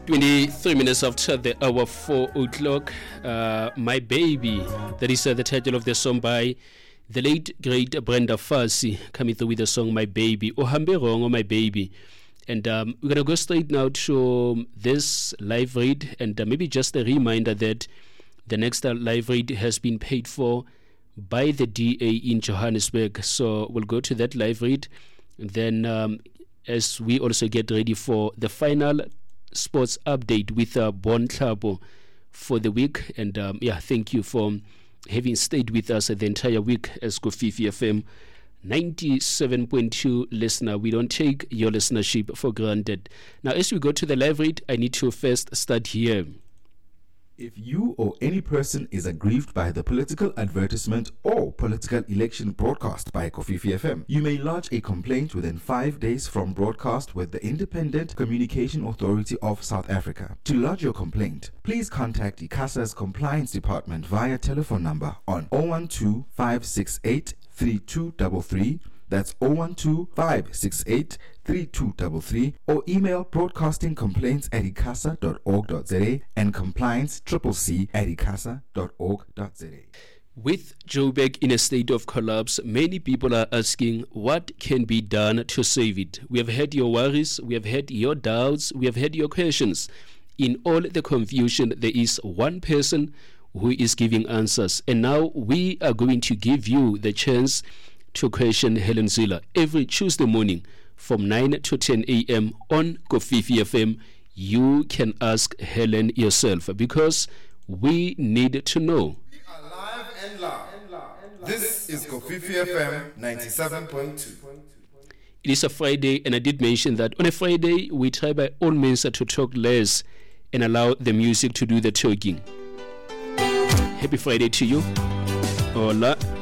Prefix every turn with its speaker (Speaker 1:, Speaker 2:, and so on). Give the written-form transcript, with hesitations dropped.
Speaker 1: 23 minutes after the hour 4 o'clock. My Baby, that is the title of the song by the late great Brenda Fassie, coming through with the song My Baby. Uhambe wrong, my baby. And we're going to go straight now to this live read, and maybe just a reminder that the next live read has been paid for by the DA in Johannesburg. So we'll go to that live read. And then as we also get ready for the final sports update with Bon Tlabo for the week. And thank you for having stayed with us the entire week as Kofifi FM 97.2 listener. We don't take your listenership for granted. Now, as we go to the live read, I need to first start here.
Speaker 2: If you or any person is aggrieved by the political advertisement or political election broadcast by Kofifi FM, you may lodge a complaint within 5 days from broadcast with the Independent Communication Authority of South Africa. To lodge your complaint, please contact ICASA's Compliance Department via telephone number on 012 568 3233. That's 012 568 3233, or email broadcastingcomplaints@icasa.org.za and compliance@icasa.org.za.
Speaker 1: With Joburg in a state of collapse, many people are asking what can be done to save it. We have heard your worries, we have heard your doubts, we have heard your questions. In all the confusion, there is one person who is giving answers. And now we are going to give you the chance to question Helen Zille every Tuesday morning from 9 to 10 a.m. on Kofifi FM. You can ask Helen yourself because we need to know.
Speaker 3: We are live and loud. This is Kofifi FM 97.2.
Speaker 1: It is a Friday, and I did mention that on a Friday we try by all means to talk less and allow the music to do the talking. Happy Friday to you. Hola.